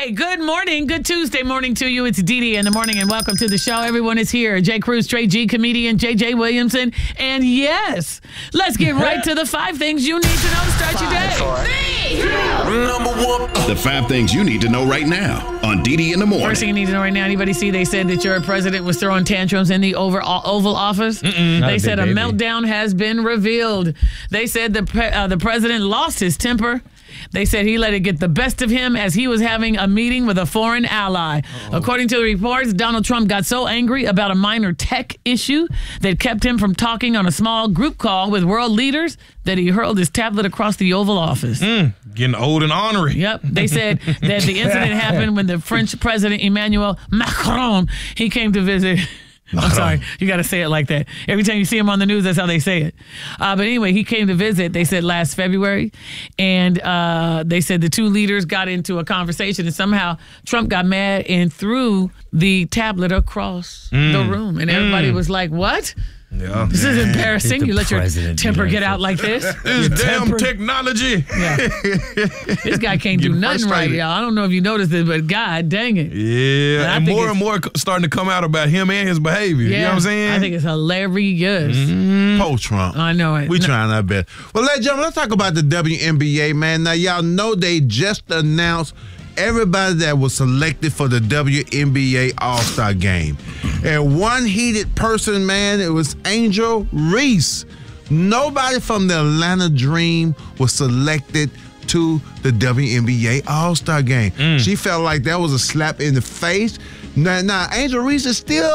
Hey, good morning. Good Tuesday morning to you. It's Dee Dee in the morning, and welcome to the show. Everyone is here. Jay Cruz, Trey G, comedian J.J. Williamson. And yes, let's get right to the 5 things you need to know to start your day. Number 1. The 5 things you need to know right now on Dee Dee in the morning. First thing you need to know right now, anybody see they said that your president was throwing tantrums in the Oval Office? They said a meltdown has been revealed. They said the president lost his temper. They said he let it get the best of him as he was having a meeting with a foreign ally. According to the reports, Donald Trump got so angry about a minor tech issue that kept him from talking on a small group call with world leaders that he hurled his tablet across the Oval Office. Getting old and ornery. Yep. They said that the incident happened when the French President Emmanuel Macron, he came to visit. I'm sorry. You got to say it like that. Every time you see him on the news, that's how they say it. But anyway, he came to visit, they said, last February. And they said the two leaders got into a conversation, and somehow Trump got mad and threw the tablet across the room. And everybody was like, what? Yeah. This is embarrassing. You let your temper get out like this. This damn technology. Yeah. This guy can't do nothing right, y'all. I don't know if you noticed it, but God dang it. Yeah. And more starting to come out about him and his behavior. Yeah, you know what I'm saying? I think it's hilarious. Post Trump. I know it. We trying our best. Well, ladies and gentlemen, let's talk about the WNBA, man. Now, y'all know they just announced everybody that was selected for the WNBA All-Star Game. And one heated person, man, it was Angel Reese. Nobody from the Atlanta Dream was selected to the WNBA All-Star Game. She felt like that was a slap in the face. Now Angel Reese is still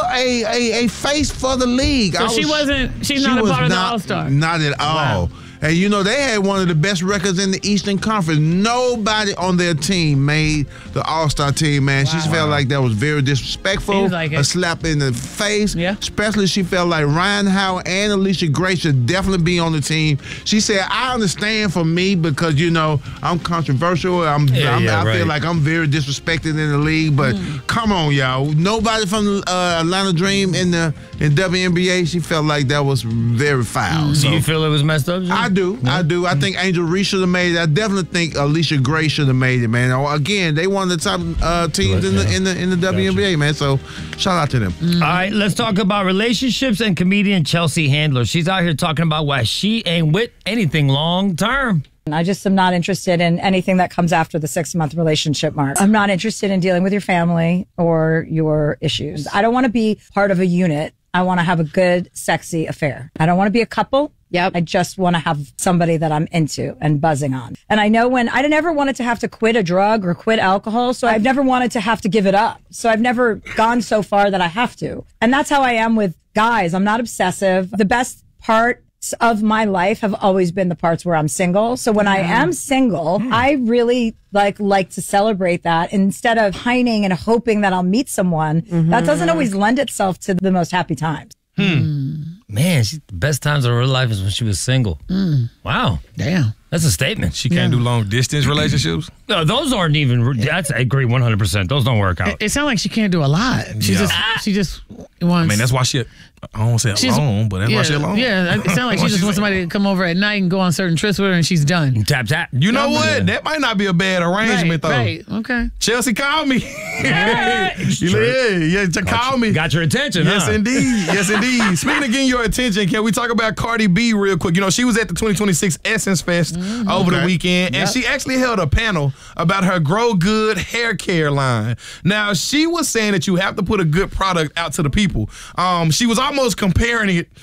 a face for the league. So she's not a part of the All-Star? Not at all. Wow. And, you know, they had one of the best records in the Eastern Conference. Nobody on their team made the All-Star team, man. Wow. She felt like that was very disrespectful, like a slap in the face. Yeah. Especially she felt like Ryan Howard and Alicia Gray should definitely be on the team. She said, I understand for me because, you know, I'm controversial. I feel like I'm very disrespected in the league. But come on, y'all. Nobody from the Atlanta Dream in WNBA, she felt like that was very foul. Do you feel it was messed up, Jim? I do. I think Angel Reese should have made it. I definitely think Alicia Gray should have made it, man. Again, they one of the top teams in the WNBA, man. So shout out to them. All right, let's talk about relationships and comedian Chelsea Handler. She's out here talking about why she ain't with anything long term. I just am not interested in anything that comes after the 6-month relationship mark. I'm not interested in dealing with your family or your issues. I don't want to be part of a unit. I want to have a good, sexy affair. I don't want to be a couple. Yep. I just want to have somebody that I'm into and buzzing on. And I know I never wanted to have to quit a drug or quit alcohol. So I've never wanted to have to give it up. So I've never gone so far that I have to. And that's how I am with guys. I'm not obsessive. The best part of my life have always been the parts where I'm single. So when I am single, I really like to celebrate that instead of pining and hoping that I'll meet someone. That doesn't always lend itself to the most happy times. Man, the best times of her life is when she was single. Wow. Damn. That's a statement. She can't do long distance relationships? No, those aren't even. I agree 100%. Those don't work out. It sounds like she can't do a lot. She just wants. I mean, that's why she. I don't want to say alone, but that's why she alone. Yeah, it sounds like she just wants somebody to come over at night and go on certain trips with her, and she's done. Tap, tap. You know what? That might not be a bad arrangement, though. Right. Okay. Chelsea, call me. Call me. Got your attention, Yes, indeed. Yes, indeed. Speaking of getting your attention, can we talk about Cardi B real quick? You know, she was at the 2026 Essence Fest over the weekend, and she actually held a panel about her Grow Good hair care line. Now, she was saying that you have to put a good product out to the people. She was almost comparing it